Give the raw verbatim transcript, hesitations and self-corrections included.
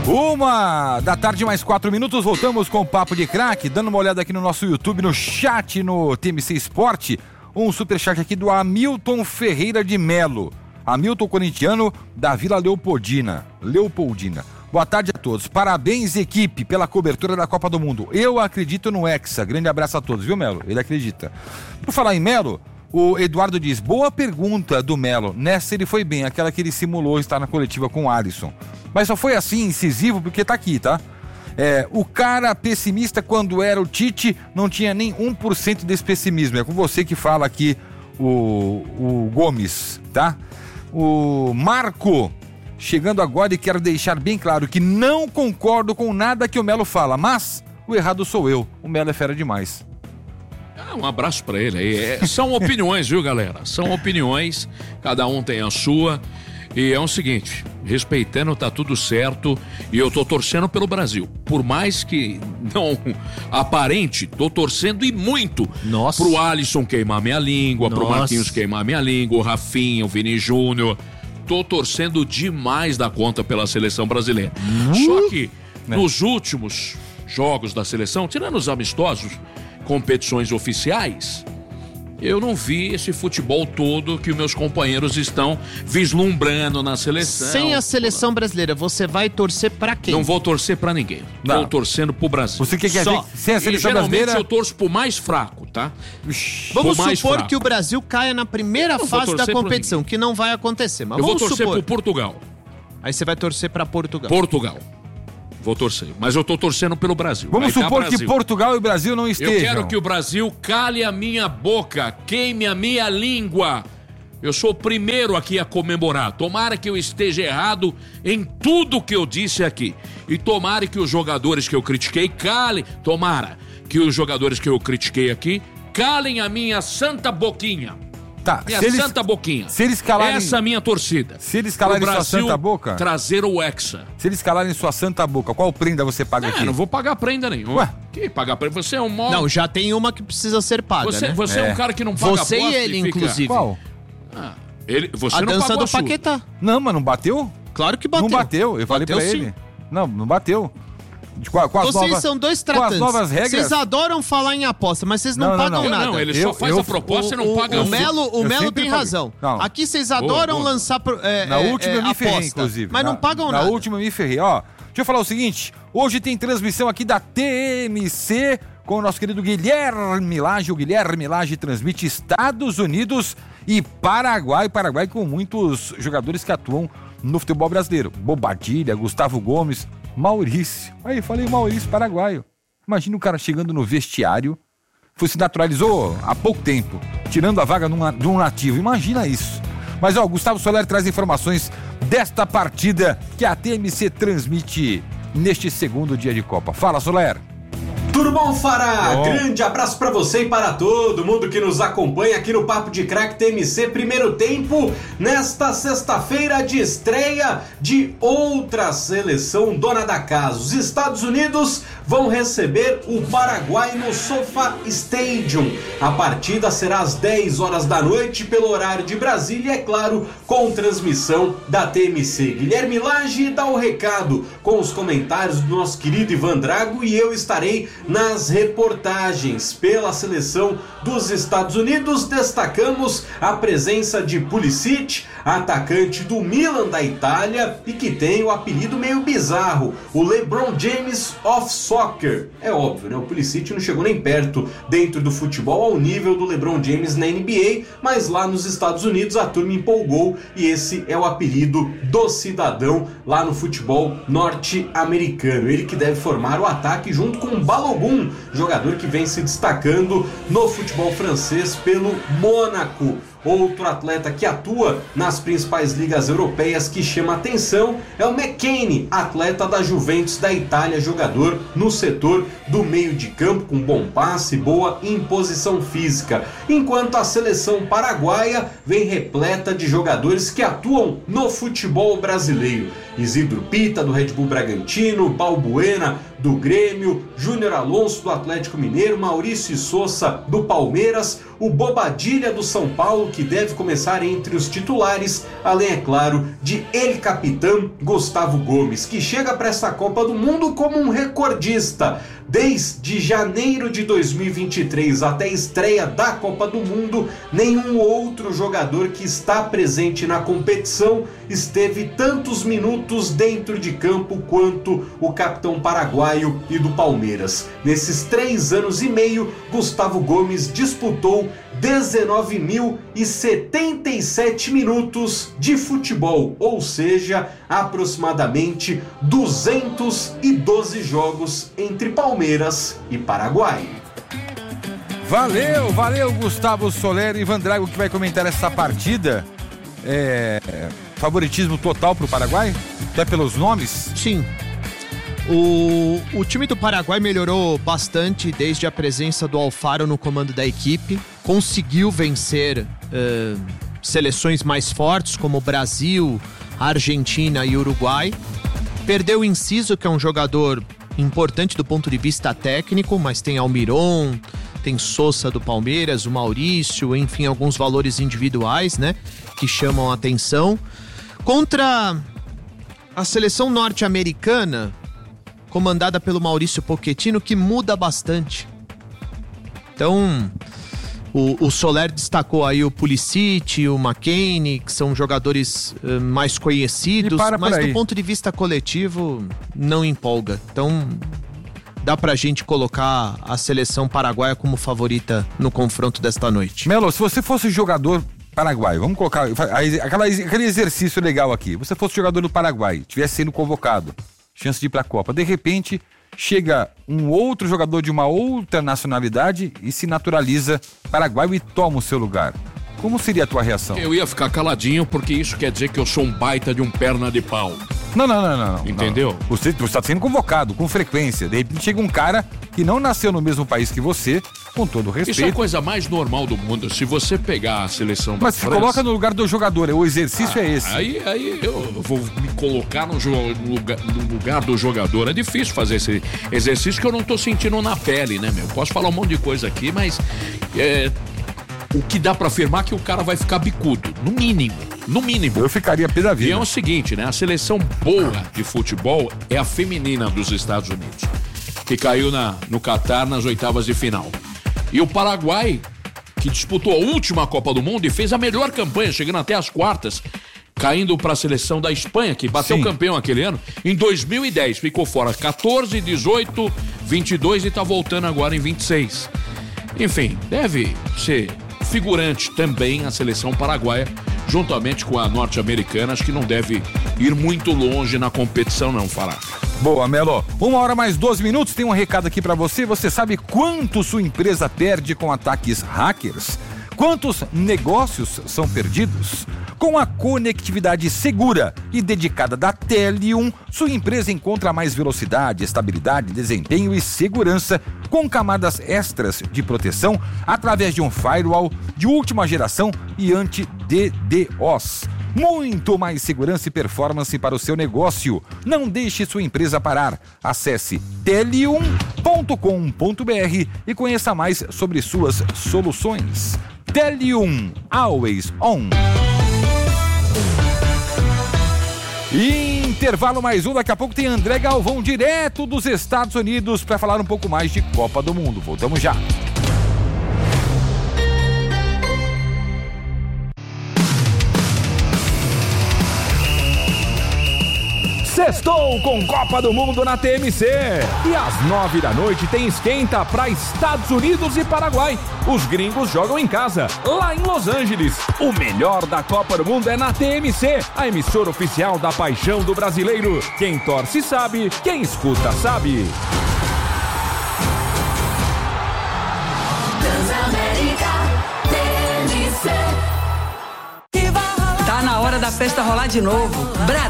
Uma da tarde, mais quatro minutos, voltamos com o Papo de Craque, dando uma olhada aqui no nosso YouTube, no chat, no T M C Esporte, um superchat aqui do Hamilton Ferreira de Melo, Hamilton corintiano da Vila Leopoldina, Leopoldina. Boa tarde a todos, parabéns equipe pela cobertura da Copa do Mundo, eu acredito no Hexa, grande abraço a todos, viu Melo? Ele acredita. Por falar em Melo, o Eduardo diz, boa pergunta do Melo, nessa ele foi bem, aquela que ele simulou estar na coletiva com o Alisson. Mas só foi assim, incisivo, porque tá aqui, tá? É, o cara pessimista quando era o Tite não tinha nem um por cento desse pessimismo. É com você que fala aqui o, o Gomes, tá? O Marco, chegando agora e quero deixar bem claro que não concordo com nada que o Melo fala, mas o errado sou eu. O Melo é fera demais. Ah, um abraço pra ele aí. É, são opiniões, viu, galera? São opiniões, cada um tem a sua. E é o seguinte, respeitando, tá tudo certo, e eu tô torcendo pelo Brasil. Por mais que não aparente, tô torcendo e muito. Nossa. Pro Alisson queimar minha língua, Nossa. Pro Marquinhos queimar minha língua, o Rafinha, o Vini Júnior. Tô torcendo demais da conta pela seleção brasileira. Uhum. Só que é. nos últimos jogos da seleção, tirando os amistosos, competições oficiais, eu não vi esse futebol todo que os meus companheiros estão vislumbrando na seleção. Sem a seleção brasileira, você vai torcer pra quem? Não vou torcer pra ninguém. Não. Tô torcendo pro Brasil. Você que quer Só. ver sem a seleção e, geralmente brasileira? Eu torço pro mais fraco, tá? Vamos mais supor fraco. que o Brasil caia na primeira fase da competição, que não vai acontecer. Mas eu vou vamos torcer supor. pro Portugal. Aí você vai torcer pra Portugal. Portugal. Vou torcer, mas eu tô torcendo pelo Brasil. Vamos Vai supor que Portugal e o Brasil não estejam. Eu quero que o Brasil cale a minha boca, queime a minha língua. Eu sou o primeiro aqui a comemorar. Tomara que eu esteja errado em tudo que eu disse aqui. E tomara que os jogadores que eu critiquei calem. Tomara que os jogadores que eu critiquei aqui calem a minha santa boquinha. Tá, minha se eles, santa boquinha. Se eles calarem, essa é a minha torcida. Se eles calarem sua santa boca, trazer o Hexa. Se eles calarem sua santa boca, qual prenda você paga é, aqui? Não vou pagar prenda nenhuma. Ué? Que pagar prenda? Você é um mó... Não, já tem uma que precisa ser paga, você, né? Você é. é um cara que não paga Você e ele, fica... inclusive. Qual? Ah, ele, você a não dança pagou do a sua. Paquetá. Não, mas não bateu? Claro que bateu. Não bateu, eu falei bateu, pra sim. ele. Não, não bateu. Com, a, com as vocês novas, são dois tratantes. Com as novas regras. Vocês adoram falar em aposta, mas vocês não, não pagam não, não. nada. Não, ele só eu, faz eu, a proposta o, e não o, paga. O Melo, o Melo tem paguei. razão. Não. Aqui vocês adoram boa, boa. lançar é, Na é, última é, eu me ferrei, aposta, inclusive. mas na, não pagam na nada. Na última eu me ferrei. Ó, deixa eu falar o seguinte. Hoje tem transmissão aqui da T M C com o nosso querido Guilherme Lage. O Guilherme Lage transmite Estados Unidos e Paraguai. Paraguai com muitos jogadores que atuam no futebol brasileiro. Bobadilha, Gustavo Gomes, Maurício. Aí, falei Maurício, paraguaio. Imagina o cara chegando no vestiário, foi se naturalizou há pouco tempo, tirando a vaga de um nativo. Imagina isso. Mas ó, o Gustavo Soler traz informações desta partida que a T M C transmite neste segundo dia de Copa. Fala, Soler. Tudo bom, Fará? Bom. Grande abraço pra você e para todo mundo que nos acompanha aqui no Papo de Craque T M C Primeiro Tempo, nesta sexta-feira de estreia de outra seleção dona da casa. Os Estados Unidos vão receber o Paraguai no SoFi Stadium. A partida será às dez horas da noite pelo horário de Brasília e, é claro, com transmissão da T M C. Guilherme Lage dá o recado com os comentários do nosso querido Ivan Drago e eu estarei nas reportagens. Pela seleção dos Estados Unidos, destacamos a presença de Pulisic, atacante do Milan da Itália e que tem o apelido meio bizarro, o LeBron James of Soccer. É óbvio, né? O Pulisic não chegou nem perto dentro do futebol ao nível do LeBron James na N B A, mas lá nos Estados Unidos a turma empolgou e esse é o apelido do cidadão lá no futebol norte-americano. Ele que deve formar o ataque junto com Balogun, jogador que vem se destacando no futebol francês pelo Mônaco. Outro atleta que atua nas principais ligas europeias que chama atenção é o McKennie, atleta da Juventus da Itália, jogador no setor do meio de campo com bom passe e boa imposição física. Enquanto a seleção paraguaia vem repleta de jogadores que atuam no futebol brasileiro. Isidro Pita, do Red Bull Bragantino, Balbuena, do Grêmio, Júnior Alonso, do Atlético Mineiro, Maurício Sousa, do Palmeiras, o Bobadilha, do São Paulo, que deve começar entre os titulares, além, é claro, de El Capitão Gustavo Gomes, que chega para essa Copa do Mundo como um recordista. Desde janeiro de dois mil e vinte e três até a estreia da Copa do Mundo, nenhum outro jogador que está presente na competição esteve tantos minutos dentro de campo quanto o capitão paraguaio e do Palmeiras. Nesses três anos e meio, Gustavo Gomes disputou dezenove mil e setenta e sete minutos de futebol, ou seja, aproximadamente duzentos e doze jogos entre Palmeiras e Paraguai. Valeu, valeu Gustavo Soler e Ivan Drago, que vai comentar essa partida. É, favoritismo total pro Paraguai? Até pelos nomes? Sim. O, o time do Paraguai melhorou bastante desde a presença do Alfaro no comando da equipe. Conseguiu vencer uh, seleções mais fortes como Brasil, Argentina e Uruguai. Perdeu o Enciso, que é um jogador importante do ponto de vista técnico, mas tem Almiron, tem Sosa do Palmeiras, o Maurício, enfim, alguns valores individuais, né, que chamam a atenção. Contra a seleção norte-americana, comandada pelo Maurício Pochettino, que muda bastante. Então, o, o Soler destacou aí o Pulisic, o McKennie, que são jogadores uh, mais conhecidos, mas do ponto de vista coletivo, não empolga. Então, dá pra gente colocar a seleção paraguaia como favorita no confronto desta noite. Melo, se você fosse jogador paraguaio, vamos colocar aquela, aquele exercício legal aqui. Você fosse jogador do Paraguai, estivesse sendo convocado, chance de ir pra Copa. De repente, chega um outro jogador de uma outra nacionalidade e se naturaliza paraguaio e toma o seu lugar. Como seria a tua reação? Eu ia ficar caladinho, porque isso quer dizer que eu sou um baita de um perna de pau. Não, não, não, não. Entendeu? Não. Você está sendo convocado com frequência. De repente chega um cara que não nasceu no mesmo país que você, com todo o respeito. Isso é a coisa mais normal do mundo. Se você pegar a seleção da Mas se França... coloca no lugar do jogador, o exercício ah, é esse. Aí, aí eu vou me colocar no, no, lugar, no lugar do jogador. É difícil fazer esse exercício que eu não tô sentindo na pele, né, meu? Posso falar um monte de coisa aqui, mas... É, o que dá pra afirmar é que o cara vai ficar bicudo, no mínimo, no mínimo. Eu ficaria pé da vida. E é o seguinte, né? A seleção boa de futebol é a feminina dos Estados Unidos, que caiu na, no Catar nas oitavas de final. E o Paraguai, que disputou a última Copa do Mundo e fez a melhor campanha, chegando até as quartas, caindo para a seleção da Espanha, que bateu Sim. campeão aquele ano, em dois mil e dez, ficou fora quatorze, dezoito, vinte e dois e tá voltando agora em vinte e seis. Enfim, deve ser figurante também a seleção paraguaia, juntamente com a norte-americana. Acho que não deve ir muito longe na competição, não, Fará. Boa, Melo. Uma hora mais doze minutos, tem um recado aqui pra você. Você sabe quanto sua empresa perde com ataques hackers? Quantos negócios são perdidos? Com a conectividade segura e dedicada da Telium, sua empresa encontra mais velocidade, estabilidade, desempenho e segurança com camadas extras de proteção através de um firewall de última geração e anti-D DoS. Muito mais segurança e performance para o seu negócio. Não deixe sua empresa parar. Acesse telium ponto com ponto b r e conheça mais sobre suas soluções. Telium, always on. Intervalo mais um, daqui a pouco tem André Galvão direto dos Estados Unidos para falar um pouco mais de Copa do Mundo. Voltamos já. Sextou com Copa do Mundo na T M C. E às nove da noite tem esquenta para Estados Unidos e Paraguai. Os gringos jogam em casa, lá em Los Angeles. O melhor da Copa do Mundo é na T M C, a emissora oficial da paixão do brasileiro. Quem torce sabe, quem escuta sabe. Tá na hora da festa rolar de novo. Bradesco.